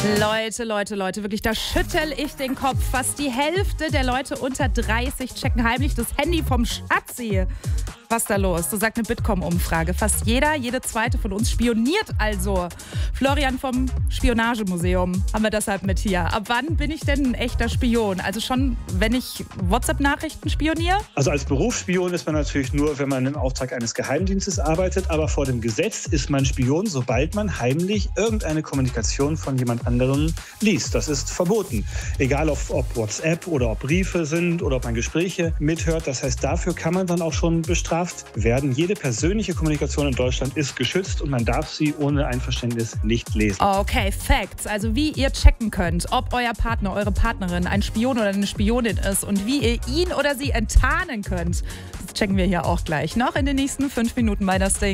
Leute, wirklich, da schüttel ich den Kopf. Fast die Hälfte der Leute unter 30 checken heimlich das Handy vom Schatzi. Was ist da los? So sagt eine Bitkom-Umfrage. Fast jede zweite von uns spioniert also. Florian vom Spionagemuseum haben wir deshalb mit hier. Ab wann bin ich denn ein echter Spion? Also schon, wenn ich WhatsApp-Nachrichten spioniere? Also als Berufsspion ist man natürlich nur, wenn man im Auftrag eines Geheimdienstes arbeitet. Aber vor dem Gesetz ist man Spion, sobald man heimlich irgendeine Kommunikation von jemand anderem liest. Das ist verboten. Egal ob WhatsApp oder ob Briefe sind oder ob man Gespräche mithört. Das heißt, dafür kann man dann auch schon bestraft werden. Jede persönliche Kommunikation in Deutschland ist geschützt und man darf sie ohne Einverständnis nicht lesen. Okay, Facts. Also wie ihr checken könnt, ob euer Partner, eure Partnerin ein Spion oder eine Spionin ist und wie ihr ihn oder sie enttarnen könnt. Das checken wir hier auch gleich noch in den nächsten 5 Minuten bei Das Ding.